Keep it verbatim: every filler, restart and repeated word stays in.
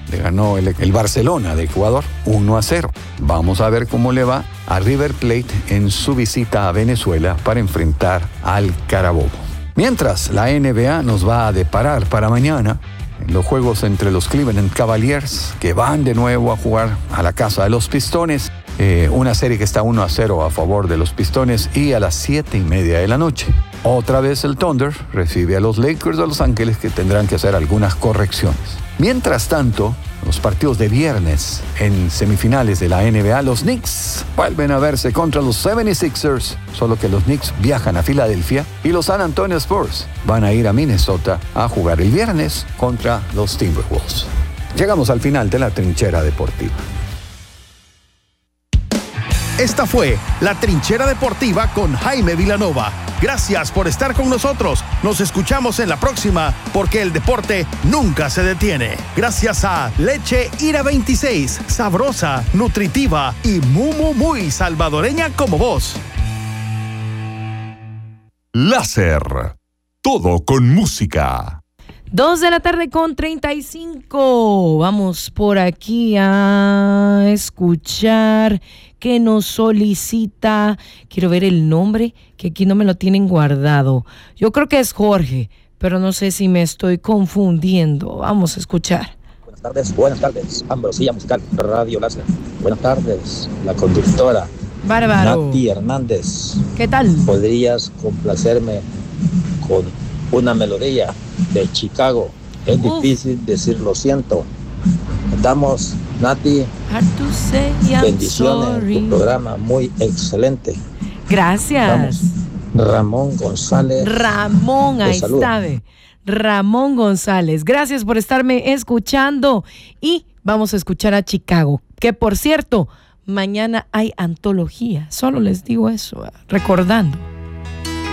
le ganó el, el Barcelona de Ecuador uno a cero. Vamos a ver cómo le va a River Plate en su visita a Venezuela para enfrentar al Carabobo. Mientras, la N B A nos va a deparar para mañana en los juegos entre los Cleveland Cavaliers, que van de nuevo a jugar a la casa de los Pistones. Eh, una serie que está uno a cero a favor de los Pistones, y a las siete y media de la noche. Otra vez el Thunder recibe a los Lakers de Los Ángeles, que tendrán que hacer algunas correcciones. Mientras tanto, los partidos de viernes en semifinales de la N B A, los Knicks vuelven a verse contra los setenta y seis ers, solo que los Knicks viajan a Filadelfia y los San Antonio Spurs van a ir a Minnesota a jugar el viernes contra los Timberwolves. Llegamos al final de la Trinchera Deportiva. Esta fue La Trinchera Deportiva con Jaime Vilanova. Gracias por estar con nosotros. Nos escuchamos en la próxima, porque el deporte nunca se detiene. Gracias a Leche Ira veintiséis, sabrosa, nutritiva y muy, muy, muy salvadoreña como vos. Láser. Todo con música. Dos de la tarde con treinta y cinco. Vamos por aquí a escuchar que nos solicita. Quiero ver el nombre, que aquí no me lo tienen guardado. Yo creo que es Jorge, pero no sé si me estoy confundiendo. Vamos a escuchar. Buenas tardes, buenas tardes. Ambrosía Musical, Radio Láser. Buenas tardes, la conductora. Bárbaro. Nati Hernández. ¿Qué tal? ¿Podrías complacerme con una melodía de Chicago? Es Uf. difícil decir lo siento. Estamos, Nati. Hard to say I'm Bendiciones, sorry. tu programa muy excelente. Gracias. Estamos. Ramón González. Ramón, ahí saluda. está. ve. Ramón González, gracias por estarme escuchando. Y vamos a escuchar a Chicago, que por cierto, mañana hay antología. Solo les digo eso, recordando.